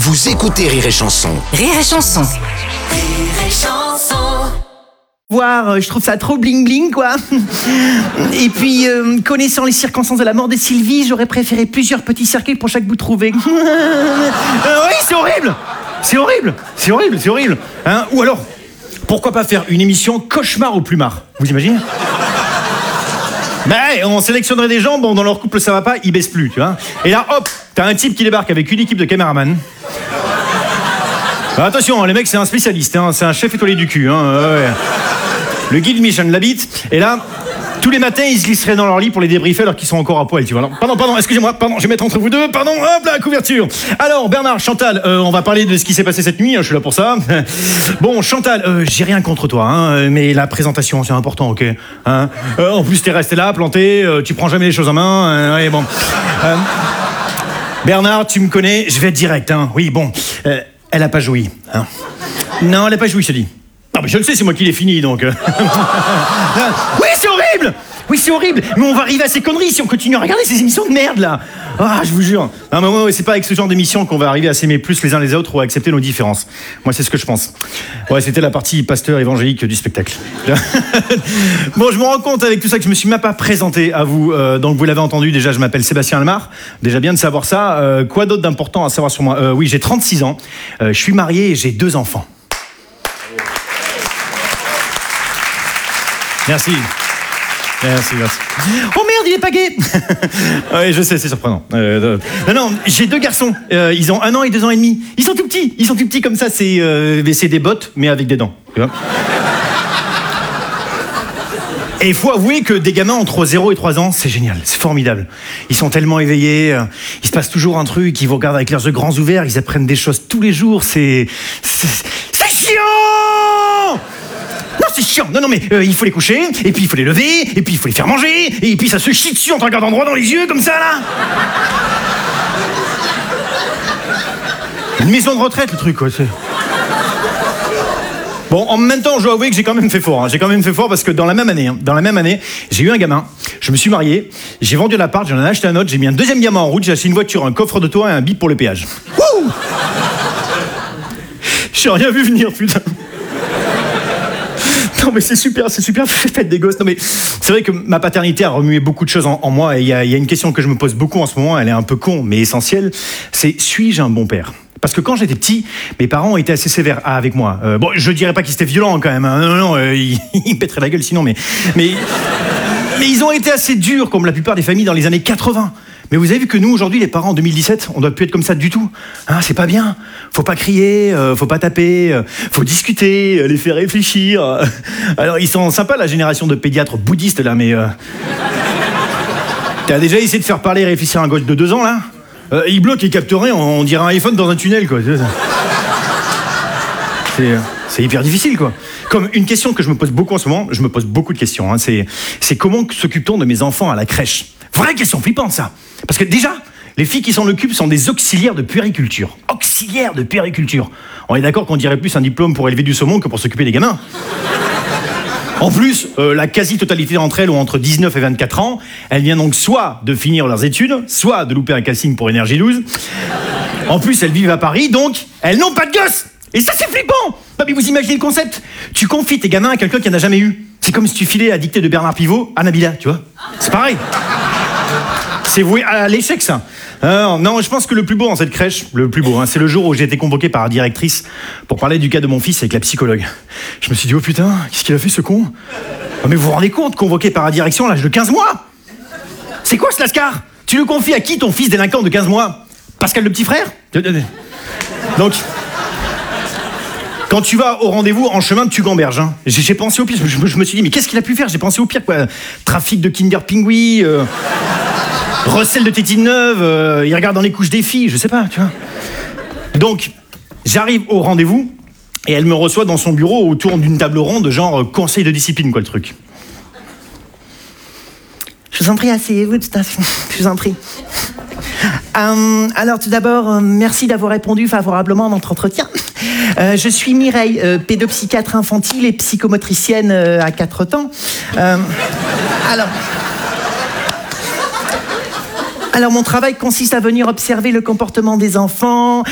Vous écoutez Rire et Chanson. Rire et Chanson. Rire et Chanson. Voir, je trouve ça trop bling bling quoi. Et puis connaissant les circonstances de la mort de Sylvie, j'aurais préféré plusieurs petits cercueils pour chaque bout trouvé. Oui, c'est horrible. C'est horrible. C'est horrible, c'est horrible. Hein? Ou alors, pourquoi pas faire une émission cauchemar au plumard? Vous imaginez? On sélectionnerait des gens, bon, dans leur couple ça va pas, ils baissent plus, tu vois. Et là, hop, t'as un type qui débarque avec une équipe de caméramans. Attention, les mecs, c'est un spécialiste, hein, c'est un chef étoilé du cul. Hein, ouais. Le guide Michel Labitte. Et là, tous les matins, ils se glisseraient dans leur lit pour les débriefer alors qu'ils sont encore à poil, tu vois. Alors, pardon, excusez-moi, je vais mettre entre vous deux, pardon, hop là, couverture. Alors, Bernard, Chantal, on va parler de ce qui s'est passé cette nuit, hein, je suis là pour ça. Bon, Chantal, j'ai rien contre toi, hein, mais la présentation, c'est important, ok, hein. En plus, t'es resté là, planté, tu prends jamais les choses en main, ouais, bon. Bernard, tu me connais, je vais être direct, hein, oui, bon, elle a pas joui, hein. Non, elle a pas joui, je te dis. Non, mais je le sais, c'est moi qui l'ai fini, donc... Oui, c'est horrible! Oui, c'est horrible! Mais on va arriver à ces conneries si on continue à regarder ces émissions de merde, là! Ah, je vous jure! Non, mais moi, c'est pas avec ce genre d'émission qu'on va arriver à s'aimer plus les uns les autres ou à accepter nos différences. Moi, c'est ce que je pense. Ouais, c'était la partie pasteur évangélique du spectacle. Bon, je me rends compte avec tout ça que je me suis même pas présenté à vous. Donc, vous l'avez entendu, déjà, je m'appelle Sébastien Almar. Déjà bien de savoir ça. Quoi d'autre d'important à savoir sur moi? Oui, j'ai 36 ans. Je suis marié et j'ai 2 enfants. Merci. Oh merde, il est pas gay. Oui, je sais, c'est surprenant. Non, j'ai 2 garçons. Ils ont 1 an et 2 ans et demi. Ils sont tout petits comme ça. C'est des bottes, mais avec des dents. Tu vois. Et il faut avouer que des gamins entre 0 et 3 ans, c'est génial, c'est formidable. Ils sont tellement éveillés, il se passe toujours un truc, ils vous regardent avec leurs yeux grands ouverts, ils apprennent des choses tous les jours, c'est chiant! Non, c'est chiant. Non, mais il faut les coucher, et puis il faut les lever, et puis il faut les faire manger, et puis ça se chie dessus en te regardant droit dans les yeux, comme ça, là. Une maison de retraite, le truc, quoi. Bon, en même temps, je dois avouer que j'ai quand même fait fort. Hein. J'ai quand même fait fort parce que dans la même année, j'ai eu un gamin, je me suis marié, j'ai vendu l'appart, j'en ai acheté un autre, j'ai mis un 2e gamin en route, j'ai acheté une voiture, un coffre de toit et un bip pour le péage. Wouh! J'ai rien vu venir, putain. Non mais c'est super, faites des gosses. Non mais c'est vrai que ma paternité a remué beaucoup de choses en moi et il y a une question que je me pose beaucoup en ce moment, elle est un peu con mais essentielle, c'est suis-je un bon père? Parce que quand j'étais petit, mes parents ont été assez sévères avec moi. Bon, je dirais pas qu'ils étaient violents quand même, hein. Non, ils me pèteraient la gueule sinon, mais ils ont été assez durs comme la plupart des familles dans les années 80. Mais vous avez vu que nous, aujourd'hui, les parents en 2017, on doit plus être comme ça du tout. Hein, c'est pas bien. Faut pas crier, faut pas taper, faut discuter, les faire réfléchir. Alors, ils sont sympas, la génération de pédiatres bouddhistes, là, mais... T'as déjà essayé de faire parler et réfléchir à un gosse de 2 ans, là? Il bloque et capte rien, on dirait un iPhone dans un tunnel, quoi. C'est hyper difficile, quoi. Comme une question que je me pose beaucoup en ce moment, je me pose beaucoup de questions, hein, c'est comment s'occupe-t-on de mes enfants à la crèche? Vraie question flippante, ça. Parce que déjà, les filles qui s'en occupent sont des auxiliaires de puériculture. Auxiliaires de puériculture. On est d'accord qu'on dirait plus un diplôme pour élever du saumon que pour s'occuper des gamins. En plus, la quasi-totalité d'entre elles ont entre 19 et 24 ans. Elles viennent donc soit de finir leurs études, soit de louper un casting pour Énergie 12. En plus, elles vivent à Paris, donc elles n'ont pas de gosses. Et ça, c'est flippant. Non, mais vous imaginez le concept? Tu confies tes gamins à quelqu'un qui en a jamais eu. C'est comme si tu filais la dictée de Bernard Pivot à Nabila, tu vois. C'est pareil. C'est voué à l'échec, ça. Non, je pense que le plus beau dans cette crèche, le plus beau, hein, c'est le jour où j'ai été convoqué par la directrice pour parler du cas de mon fils avec la psychologue. Je me suis dit, oh putain, qu'est-ce qu'il a fait ce con? Oh, mais vous vous rendez compte, convoqué par la direction à l'âge de 15 mois? C'est quoi ce lascar? Tu le confies à qui ton fils délinquant de 15 mois? Pascal le petit frère? Donc, quand tu vas au rendez-vous, en chemin, tu gamberges. Hein. J'ai pensé au pire, je me suis dit, mais qu'est-ce qu'il a pu faire? J'ai pensé au pire, quoi. Trafic de Kinder Pingui... recel de tétine neuve, il regarde dans les couches des filles, je sais pas, tu vois. Donc, j'arrive au rendez-vous et elle me reçoit dans son bureau autour d'une table ronde, genre conseil de discipline, quoi, le truc. Je vous en prie, asseyez-vous, tout à fait. Je vous en prie. Alors, tout d'abord, merci d'avoir répondu favorablement à notre entretien. Je suis Mireille, pédopsychiatre infantile et psychomotricienne à 4 temps. Alors, mon travail consiste à venir observer le comportement des enfants,